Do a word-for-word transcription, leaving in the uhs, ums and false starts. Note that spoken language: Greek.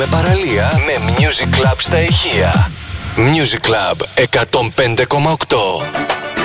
παραλία με Music Club στα ηχεία. Music Club εκατόν πέντε κόμμα οκτώ.